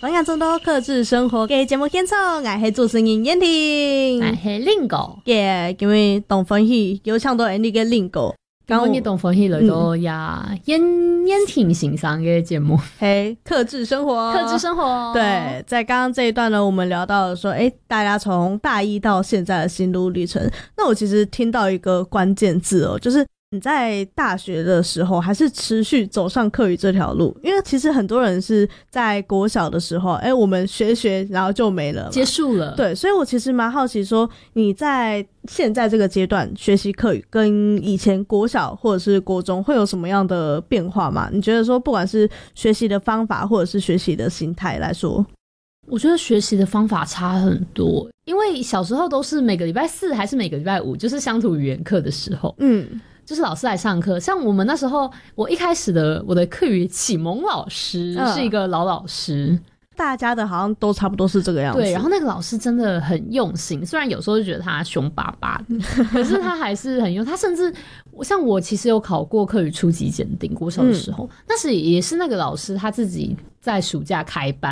欢迎众多客制生活嘅节目献唱，我是主持人燕婷， 我是令狗耶，因为同分喜有唱到 Andy 嘅令狗。 今日同分喜来到呀燕婷欣赏嘅节目， 嘿，客制生活， 客制生活。 对，在刚刚这一段呢，我们聊到了说，大家从大一到现在的心路历程。那我其实听到一个关键字哦，就是你在大学的时候还是持续走上客语这条路，因为其实很多人是在国小的时候，我们学然后就没了嘛， 结束了。 对，所以我其实蛮好奇说，你在现在这个阶段学习客语跟以前国小或者是国中会有什么样的变化吗？你觉得说不管是学习的方法或者是学习的心态来说？ 我觉得学习的方法差很多，因为小时候都是每个礼拜四还是每个礼拜五就是乡土语言课的时候，就是老师来上课。像我们那时候，我一开始的我的客语启蒙老师是一个老师， 大家的好像都差不多是这个样子。 对，然后那个老师真的很用心，虽然有时候就觉得他凶巴巴的，可是他还是很用。他甚至像我其实有考过客语初级检定，国小的时候，那是也是那个老师他自己在暑假开班，